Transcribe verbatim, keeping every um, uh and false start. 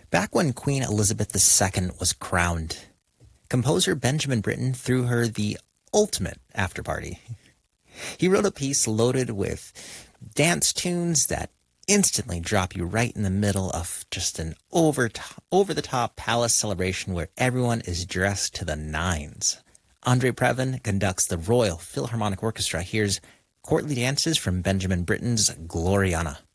Back when Queen Elizabeth the Second was crowned, composer Benjamin Britten threw her the ultimate after-party. He wrote a piece loaded with dance tunes that instantly drop you right in the middle of just an over over-the-top palace celebration where everyone is dressed to the nines. Andre Previn conducts the Royal Philharmonic Orchestra. Here's courtly dances from Benjamin Britten's Gloriana.